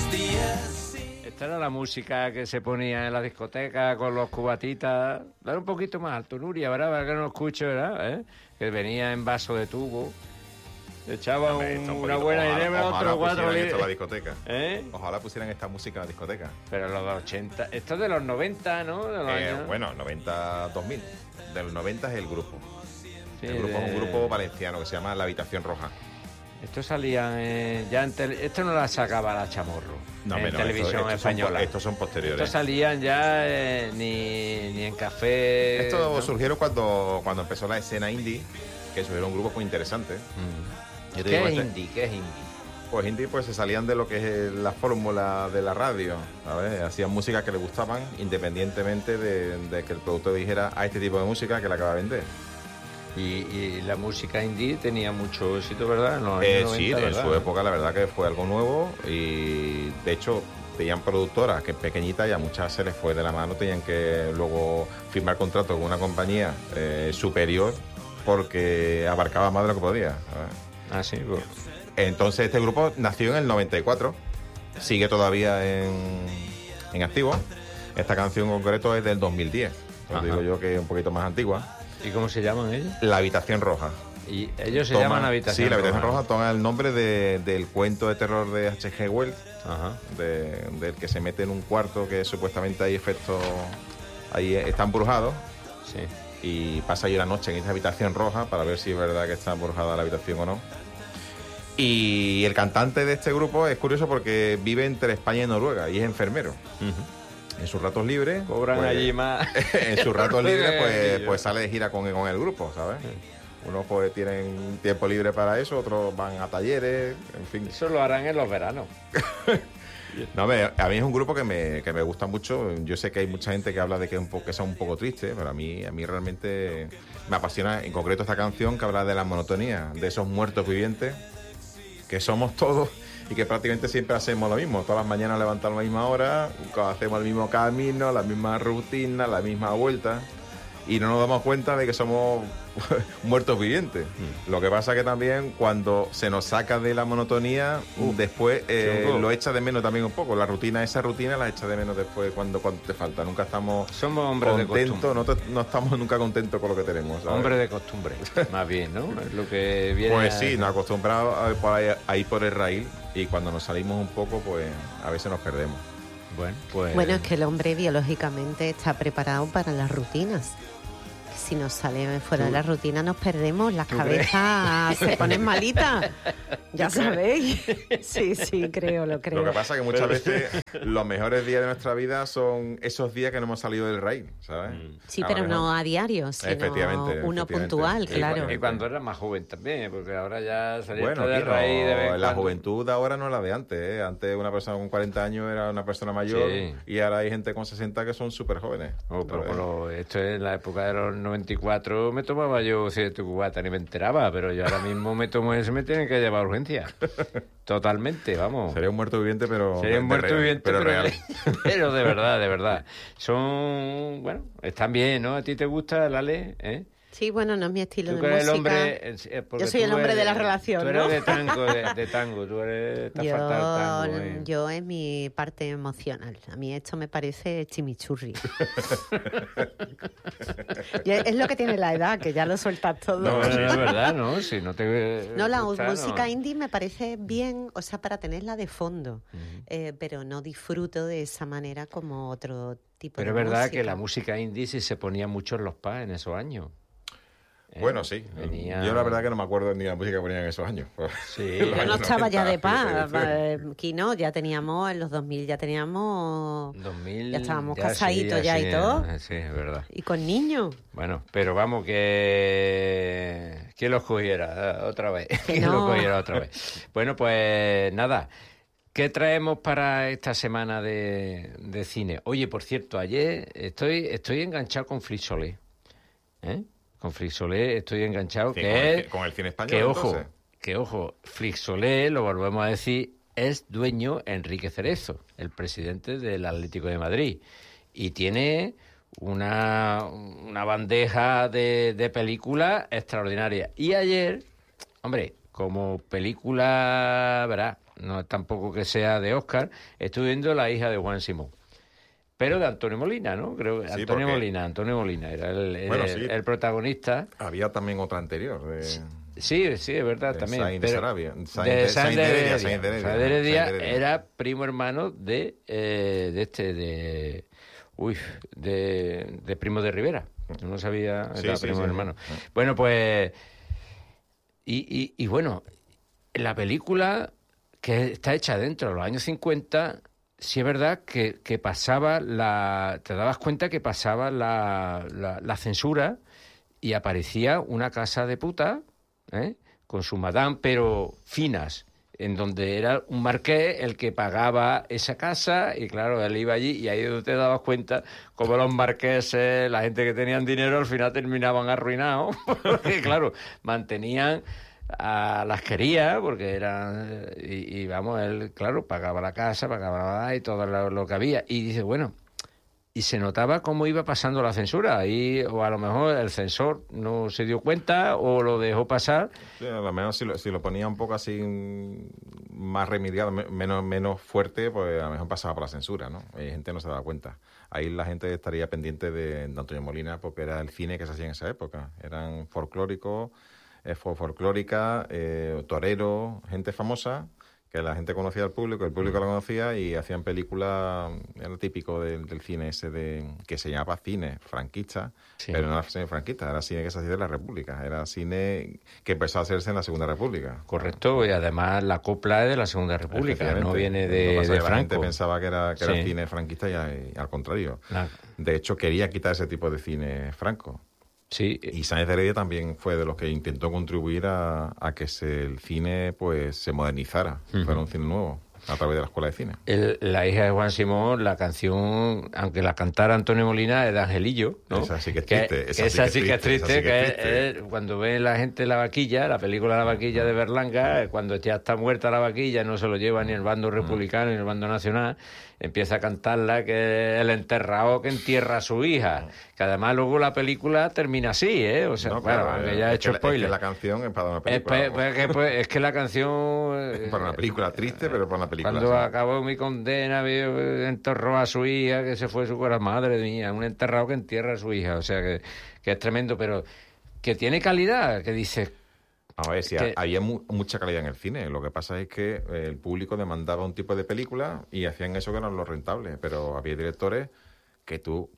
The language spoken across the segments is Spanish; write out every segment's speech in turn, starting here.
Esta era la música que se ponía en la discoteca con los cubatitas. Dale un poquito más alto, Nuria, ¿verdad? Para que no lo escuche, ¿verdad? Que venía en vaso de tubo. Echaba una buena idea, otro 4 litros. Esto la discoteca. Ojalá pusieran esta música en la discoteca. Pero los de 80... Esto es de los 90, ¿no? De los años... Bueno, 90, 2000. De los 90 es el grupo. Sí, el grupo es un grupo valenciano que se llama La Habitación Roja. Esto salía ya en esto no la sacaba la Chamorro. No, en televisión española. Estos son posteriores. Estos salían ya ni en café. Estos ¿no? surgieron cuando empezó la escena indie, que surgieron grupos muy interesantes. ¿Qué es indie? ¿Qué es indie? Pues indie pues se salían de lo que es la fórmula de la radio, ¿sabes? Hacían música que les gustaban independientemente de que el productor dijera a este tipo de música que la acaba de vender. Y la música indie tenía mucho éxito, ¿verdad? En los años 90, sí, ¿verdad? en su época la verdad que fue algo nuevo y de hecho tenían productoras que pequeñitas y a muchas se les fue de la mano, tenían que luego firmar contrato con una compañía superior porque abarcaba más de lo que podía, ¿sabes? Ah, sí, pues. Entonces este grupo nació en el 94, sigue todavía en activo. Esta canción en concreto es del 2010, os digo yo que es un poquito más antigua. ¿Y cómo se llaman ellos? La Habitación Roja. Y ellos se llaman Habitación Roja. Sí, La Habitación Roja toma el nombre del cuento de terror de H.G. Wells, del que se mete en un cuarto que supuestamente hay efectos, ahí está embrujado. Sí. Y pasa ahí una noche en esa habitación roja para ver si es verdad que está embrujada la habitación o no. Y el cantante de este grupo es curioso porque vive entre España y Noruega y es enfermero. En sus ratos libres... Cobran pues, allí más. En sus ratos libres pues sale de gira con el grupo, ¿sabes? Unos pues tienen tiempo libre para eso, otros van a talleres, en fin. Eso lo harán en los veranos. No, a mí es un grupo que me gusta mucho. Yo sé que hay mucha gente que habla de que son un poco tristes, pero a mí realmente me apasiona, en concreto esta canción que habla de la monotonía, de esos muertos vivientes que somos todos y que prácticamente siempre hacemos lo mismo. Todas las mañanas levantamos a la misma hora, hacemos el mismo camino, la misma rutina, la misma vuelta y no nos damos cuenta de que somos muertos vivientes. Lo que pasa que también cuando se nos saca de la monotonía, después lo echa de menos también un poco. Esa rutina la echa de menos después cuando te falta. Nunca estamos contentos, no estamos nunca contentos con lo que tenemos, ¿sabes? Hombre de costumbre, más bien, ¿no? Es lo que viene. Pues sí, nos acostumbramos a ir por el raíl y cuando nos salimos un poco, pues a veces nos perdemos. Bueno, es que el hombre biológicamente está preparado para las rutinas. Si nos sale fuera de la rutina nos perdemos, las cabezas se ponen malitas. Ya sabéis. Sí, lo creo. Lo que pasa es que muchas veces los mejores días de nuestra vida son esos días que no hemos salido del raíl, ¿sabes? Sí, pero no a diario, sino uno puntual, claro. Y cuando eras más joven también, porque ahora ya saliste del raíl de vez en la cuando. juventud ahora no es la de antes, ¿eh? Antes una persona con 40 años era una persona mayor y ahora hay gente con 60 que son súper jóvenes. Pero esto es la época de los 94, me tomaba yo 7 cubatas, ni me enteraba, pero yo ahora mismo me tomo ese, me tienen que llevar a urgencia. Totalmente, vamos. Sería un muerto viviente, pero... Sería un muerto viviente, pero real. Pero de verdad. Están bien, ¿no? ¿A ti te gusta, Lale? Sí, bueno, no es mi estilo de tú eres música. Yo soy el hombre de la relación, tú eres ¿no? de tango, tú eres... Te falta el tango. Yo es mi parte emocional. A mí esto me parece chimichurri. Y es lo que tiene la edad, que ya lo sueltas todo. No, es verdad, ¿no? Si no te la gusta, música indie me parece bien, o sea, para tenerla de fondo, pero no disfruto de esa manera como otro tipo de música. Pero es verdad que la música indie sí se ponía mucho en los pubs en esos años. Bueno, sí. Yo la verdad que no me acuerdo ni la música que ponían en esos años. Sí. Yo no estaba ya de paz. Aquí no, ya teníamos, en los 2000 ya teníamos... 2000, ya estábamos casaditos y todo. Sí, es verdad. Y con niños. Bueno, pero vamos, que los cogiera otra vez. Que los cogiera otra vez. Bueno, pues nada. ¿Qué traemos para esta semana de cine? Oye, por cierto, ayer estoy enganchado con Flix Solé. Con Flix Solé estoy enganchado, sí, con el cine español, que ojo, Flix Solé, lo volvemos a decir, es dueño Enrique Cerezo, el presidente del Atlético de Madrid, y tiene una bandeja de películas extraordinaria. Y ayer, hombre, como película, verá, no es tampoco que sea de Oscar, estuve viendo La hija de Juan Simón. Pero de Antonio Molina, ¿no? Creo que Sí, Antonio Molina era el protagonista. Había también otra anterior. Sí, es verdad, también. Sáenz de Sarabia. Sáenz de Heredia Heredia. era primo hermano de Primo de Rivera. Yo no sabía, era primo hermano. Bueno, pues... Y bueno, la película, que está hecha dentro de los años 50... Sí es verdad que pasaba te dabas cuenta que pasaba la censura y aparecía una casa de puta, con su madame, pero finas, en donde era un marqués el que pagaba esa casa, y claro, él iba allí y ahí te dabas cuenta cómo los marqueses, la gente que tenían dinero, al final terminaban arruinados, porque claro, mantenían... las quería porque eran y vamos, él claro pagaba la casa, pagaba y todo lo que había, y dice bueno, y se notaba cómo iba pasando la censura ahí, o a lo mejor el censor no se dio cuenta o lo dejó pasar. Sí, a lo mejor si lo ponía un poco así más remediado, menos fuerte, pues a lo mejor pasaba por la censura, ¿no? Y la gente no se daba cuenta. Ahí la gente estaría pendiente de Antonio Molina porque era el cine que se hacía en esa época, eran folclóricos, folclórica, torero, gente famosa, que la gente conocía al público, el público la conocía y hacían películas, era típico del cine ese que se llamaba cine franquista, pero no era cine franquista, era cine que se hacía de la República, era cine que empezó a hacerse en la Segunda República. Correcto, y además la copla es de la Segunda República, no viene de Franco. La gente pensaba que era cine franquista y al contrario. De hecho, quería quitar ese tipo de cine franco. Sí. Y Sáenz de Heredia también fue de los que intentó contribuir a que el cine pues se modernizara, fuera un cine nuevo, a través de la Escuela de Cine. La hija de Juan Simón, la canción, aunque la cantara Antonio Molina, es de Angelillo, ¿no? Esa sí que es triste. Esa sí que es triste, cuando ve la gente la vaquilla, la película La vaquilla de Berlanga, cuando ya está muerta la vaquilla, no se lo lleva ni el bando republicano ni el bando nacional, empieza a cantarla, que es el enterrado que entierra a su hija, que además luego la película termina así, O sea, no, claro, aunque ya he hecho spoiler. Es que la canción es para una película. Es que la canción... Es para una película triste, pero para una película. Cuando acabó mi condena, enterró a su hija, que se fue su corazón, madre mía, un enterrado que entierra a su hija, o sea, que es tremendo, pero que tiene calidad, que dice... A ver, había mucha calidad en el cine. Lo que pasa es que el público demandaba un tipo de película y hacían eso que eran los rentables. Pero había directores que tú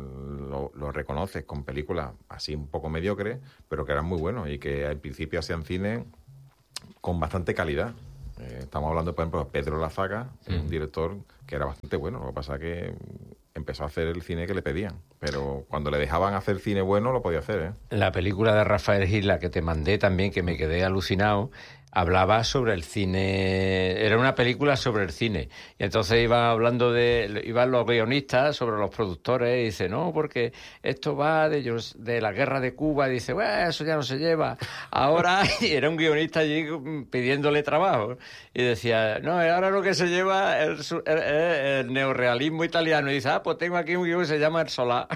lo reconoces con películas así un poco mediocres, pero que eran muy buenos y que al principio hacían cine con bastante calidad. Estamos hablando, por ejemplo, de Pedro Lazaga, un director que era bastante bueno. Lo que pasa es que empezó a hacer el cine que le pedían, pero cuando le dejaban hacer cine bueno lo podía hacer, La película de Rafael Gil, la que te mandé también, que me quedé alucinado, hablaba sobre el cine, era una película sobre el cine, y entonces iban los guionistas sobre los productores, y dice, no, porque esto va de la guerra de Cuba, y dice, bueno, eso ya no se lleva, ahora, y era un guionista allí pidiéndole trabajo, y decía, no, ahora lo que se lleva es el neorrealismo italiano, y dice, pues tengo aquí un guion que se llama El Solá.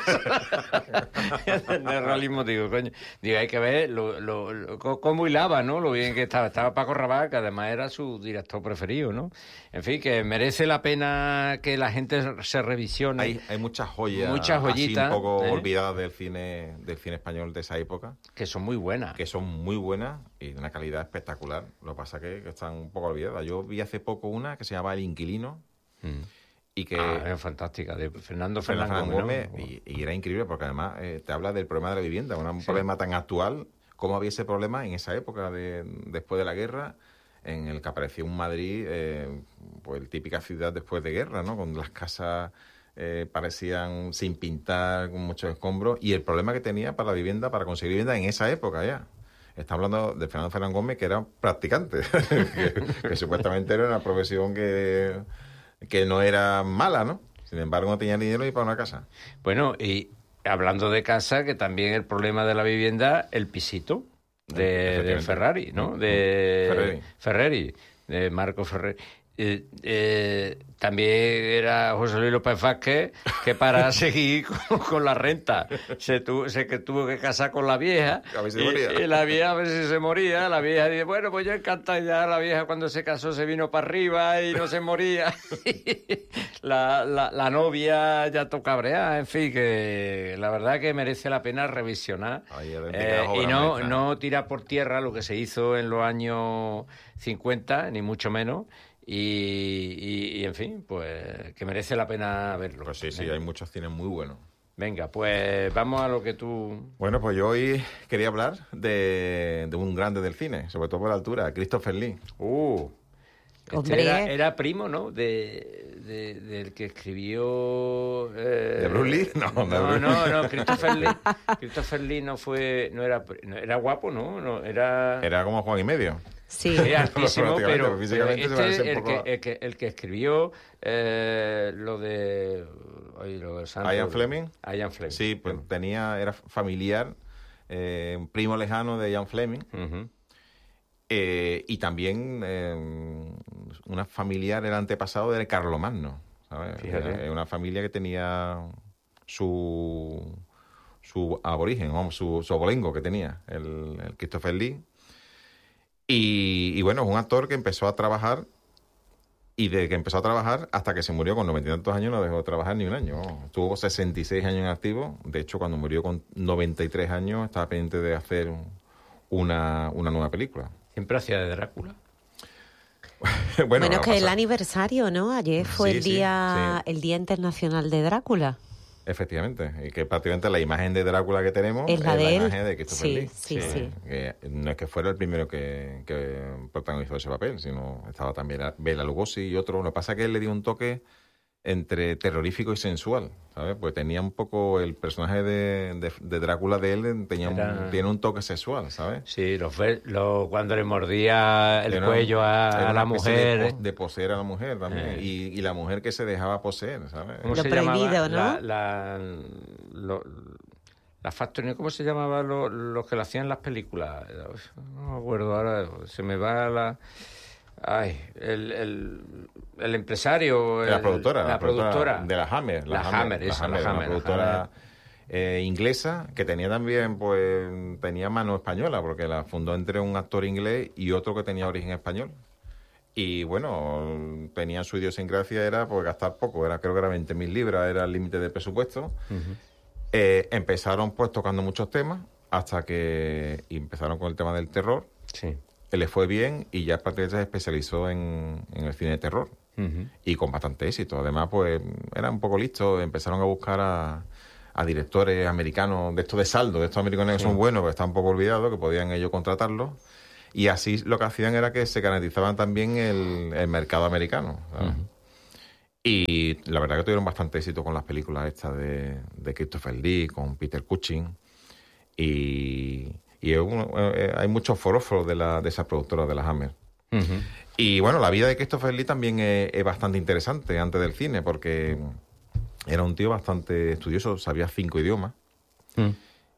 El neorrealismo, digo, hay que ver cómo hilaba, ¿no? Lo bien que estaba Paco Rabanne, que además era su director preferido, ¿no? En fin, que merece la pena que la gente se revisione. Hay muchas joyas, muchas joyitas, así un poco olvidadas del cine español de esa época. Que son muy buenas. Que son muy buenas y de una calidad espectacular. Lo que pasa es que están un poco olvidadas. Yo vi hace poco una que se llama El Inquilino. Y que es fantástica, de Fernando Gómez, ¿no? Y era increíble porque además te habla del problema de la vivienda, un problema tan actual. ¿Cómo había ese problema en esa época después de la guerra, en el que apareció un Madrid, pues típica ciudad después de guerra, ¿no? Con las casas parecían sin pintar, con muchos escombros, y el problema que tenía para la vivienda, para conseguir vivienda en esa época ya. Está hablando de Fernando Gómez, que era practicante, que supuestamente era una profesión que no era mala, ¿no? Sin embargo, no tenía dinero ni para una casa. Bueno, y hablando de casa, que también el problema de la vivienda, el pisito de Ferrari, ¿no? De Ferreri, de Marco Ferreri. también era José Luis López Vázquez, que para seguir con la renta se tuvo que casar con la vieja. A ver si moría. Y la vieja a ver si se moría. La vieja dice, bueno, pues yo encantada ya. La vieja cuando se casó se vino para arriba y no se moría. la novia ya toca cabrear. En fin, que la verdad que merece la pena revisionar. Y no tirar por tierra lo que se hizo en los años 50, ni mucho menos. Y en fin, pues que merece la pena verlo. Pues sí, hay muchos cines muy buenos. Venga, pues vamos a lo que tú... Bueno, pues yo hoy quería hablar de un grande del cine, sobre todo por la altura, Christopher Lee. Era primo, ¿no? Del que escribió... ¿De Bruce Lee? No, Christopher Lee no era guapo, ¿no? Era como Juan y medio. Sí, era altísimo, pero físicamente el que escribió lo de Ian Fleming. Sí, pues era familiar, un primo lejano de Ian Fleming. Uh-huh. Y también una familiar, el antepasado de Carlomagno, ¿sabes? Fíjate. Una familia que tenía su aborigen, su abolengo que tenía, el Christopher Lee. Y bueno, es un actor que empezó a trabajar, y desde que empezó a trabajar hasta que se murió con 90 y tantos años no dejó de trabajar ni un año. Estuvo 66 años en activo. De hecho, cuando murió con 93 años estaba pendiente de hacer una nueva película. Siempre hacía de Drácula. Bueno, es que el aniversario, ¿no? Ayer fue el Día Internacional de Drácula. Efectivamente, y que prácticamente la imagen de Drácula que tenemos es la imagen de Christopher Lee. Sí. Que no es que fuera el primero que protagonizó ese papel, sino estaba también Bela Lugosi y otro. Lo que pasa es que él le dio un toque entre terrorífico y sensual, ¿sabes? Pues tenía un poco el personaje de Drácula de él, tiene un toque sexual, ¿sabes? Sí, cuando le mordía el cuello a la mujer. De poseer a la mujer también. Y la mujer que se dejaba poseer, ¿sabes? ¿Cómo lo se prohibido, llamaba? ¿No? La Factory, ¿cómo se llamaban los que le hacían las películas? No me acuerdo ahora, se me va la... Ay, el empresario... La productora. De la Hammer. La Hammer, una productora inglesa que tenía también, pues, tenía mano española, porque la fundó entre un actor inglés y otro que tenía origen español. Y bueno, tenía su idiosincrasia, era pues gastar poco, creo que era 20.000 libras, era el límite de presupuesto. Uh-huh. Empezaron pues tocando muchos temas, hasta que empezaron con el tema del terror. Sí. Le fue bien y ya prácticamente se especializó en el cine de terror. Uh-huh. Y con bastante éxito. Además, pues era un poco listo. Empezaron a buscar a directores americanos de estos de saldo, de estos americanos que son buenos, que están un poco olvidados, que podían ellos contratarlos. Y así lo que hacían era que se garantizaban también el mercado americano, ¿sabes? Uh-huh. Y la verdad que tuvieron bastante éxito con las películas estas de Christopher Lee, con Peter Cushing. Y hay muchos forofos de esa productora, de la Hammer. Uh-huh. Y bueno, la vida de Christopher Lee también es bastante interesante antes del cine, porque era un tío bastante estudioso, sabía 5 idiomas. Uh-huh.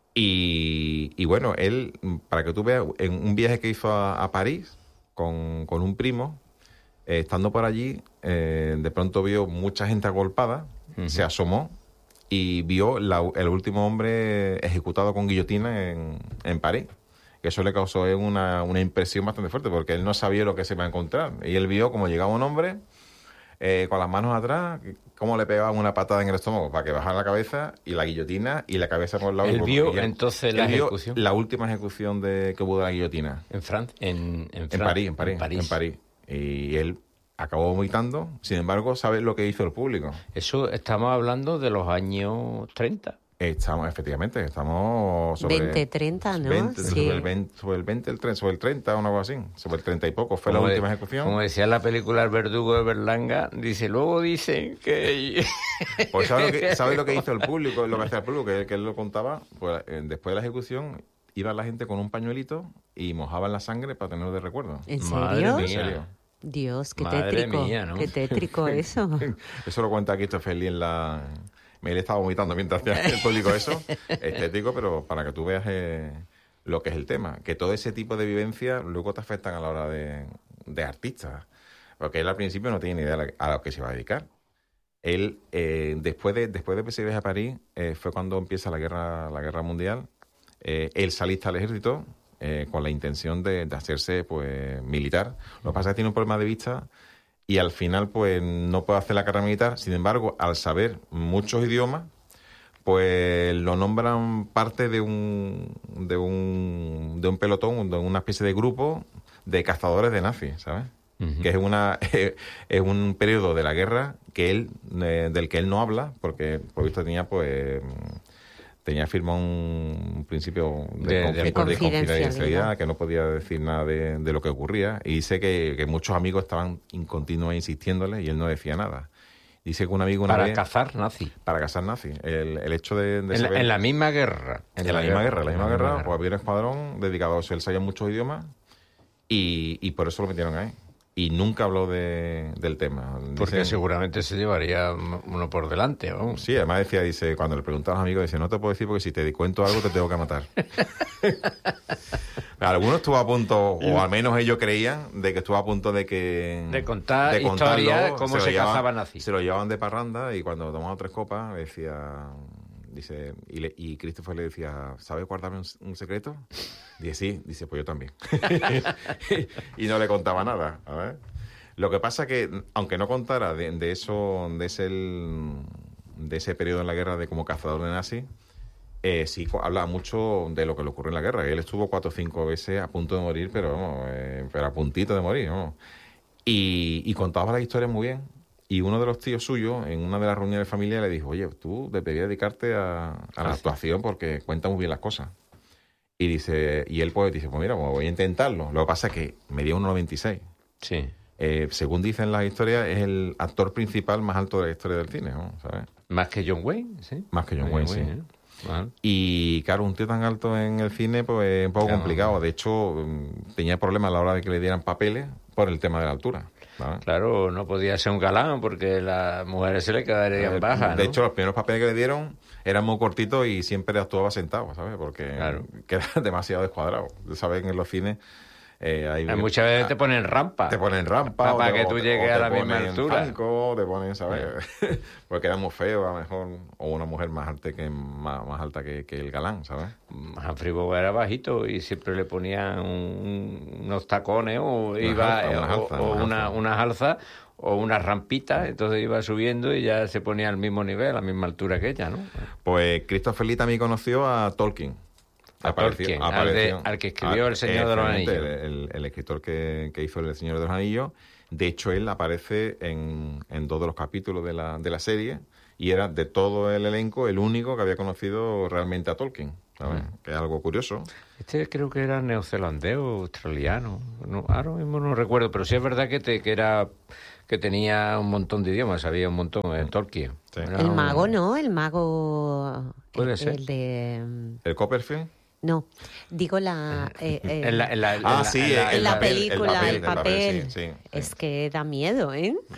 Y bueno, él, para que tú veas, en un viaje que hizo a París con un primo, estando por allí, de pronto vio mucha gente agolpada, uh-huh. Se asomó y vio el último hombre ejecutado con guillotina en París. Que eso le causó una impresión bastante fuerte, porque él no sabía lo que se iba a encontrar. Y él vio como llegaba un hombre con las manos atrás, cómo le pegaban una patada en el estómago para que bajara la cabeza, y la guillotina y la cabeza por el lado. ¿Él vio entonces la ejecución? La última ejecución que hubo de la guillotina. ¿En Francia? En París. Y él acabó vomitando. Sin embargo, ¿sabes lo que hizo el público? Eso estamos hablando de los años 30. Efectivamente, estamos sobre... 20, 30, ¿no? 20, sí. sobre el 20, sobre el 30 o algo así. Sobre el 30 y poco fue la última ejecución. Como decía en la película El verdugo de Berlanga, luego dicen que... Pues ¿sabes lo que hizo el público? Lo que hacía el público, que él lo contaba. Pues después de la ejecución, iba la gente con un pañuelito y mojaban la sangre para tenerlo de recuerdo. ¿En serio? Madre mía. ¿En serio? Dios, qué Madre tétrico. Mía, ¿no? Qué tétrico eso. Eso lo cuenta Christopher Lee Me le estaba vomitando mientras hacía el público eso. Estético, pero para que tú veas lo que es el tema. Que todo ese tipo de vivencias luego te afectan a la hora de artistas. Porque él al principio no tenía ni idea a lo que se iba a dedicar. Él, después de ese viaje a París, fue cuando empieza la guerra mundial. Él se alista al ejército con la intención de hacerse pues militar. Lo que pasa es que tiene un problema de vista y al final pues no puede hacer la carrera militar. Sin embargo, al saber muchos idiomas, pues lo nombran parte de un pelotón, de una especie de grupo de cazadores de nazis, ¿sabes? Uh-huh. Que es un periodo de la guerra que del que él no habla, porque por visto tenía firmado un principio de confidencialidad, que no podía decir nada de lo que ocurría, y dice que muchos amigos estaban continuamente insistiéndole y él no decía nada. Dice que un amigo una vez... Cazar nazis. Para cazar nazis. El hecho de saber... En la misma guerra. En la misma guerra, pues había un escuadrón dedicado a eso. Él sabía muchos idiomas y por eso lo metieron ahí. Y nunca habló del tema. Porque seguramente se llevaría uno por delante, vamos. Sí, además dice, cuando le preguntaba a los amigos, dice, no te puedo decir porque si te cuento algo te tengo que matar. Algunos estuvo a punto, o al menos ellos creían, de que estuvo a punto de contar historias, cómo se cazaban nazis. Se lo llevaban de parranda y cuando tomaban 3 copas decía... Dice, y Christopher le decía, ¿sabes guardarme un secreto? Dice, sí. Dice, pues yo también. Y no le contaba nada. A ver. Lo que pasa que, aunque no contara de ese periodo en la guerra de como cazador de nazis, sí hablaba mucho de lo que le ocurrió en la guerra. Él estuvo 4 o 5 veces a punto de morir, pero a puntito de morir. Vamos. Y contaba la historia muy bien. Y uno de los tíos suyos, en una de las reuniones de familia, le dijo, oye, tú deberías dedicarte a la actuación porque cuenta muy bien las cosas. Y él pues dice, pues mira, pues voy a intentarlo. Lo que pasa es que medía 1,96. Sí. Según dicen las historias, es el actor principal más alto de la historia del cine, ¿no? ¿Sabes? Más que John Wayne, sí. Más que John Wayne, sí. Bueno. Y claro, un tío tan alto en el cine, pues es un poco complicado. De hecho, tenía problemas a la hora de que le dieran papeles por el tema de la altura. ¿Vale? Claro, no podía ser un galán porque las mujeres se le quedarían bajas, ¿no? De hecho, los primeros papeles que le dieron eran muy cortitos y siempre actuaba sentado, ¿sabes? Porque queda demasiado descuadrado. ¿Sabes? En los cines... muchas veces te ponen rampa. Te ponen rampa. Para que tú llegues a la misma altura. Te ponen, ¿sabes? Porque era muy feo, a lo mejor. O una mujer más alta que el galán, ¿sabes? Humphrey Bogart era bajito y siempre le ponían unos tacones unas alzas o unas rampitas, entonces iba subiendo y ya se ponía al mismo nivel, a la misma altura que ella, ¿no? Pues Christopher Lee también conoció a Tolkien. Apareció. Al que escribió El Señor de los Anillos. El escritor que hizo El Señor de los Anillos. De hecho, él aparece en 2 de los capítulos de la serie y era de todo el elenco el único que había conocido realmente a Tolkien, ¿sabes? Que es algo curioso. Creo que era neozelandés o australiano. No, ahora mismo no recuerdo, pero sí es verdad que tenía un montón de idiomas, sabía un montón en Tolkien. Sí. El mago, ¿no? El mago... Puede ser. El de... ¿El Copperfield? No, digo en la película, el papel. Sí. Es que da miedo, ¿eh?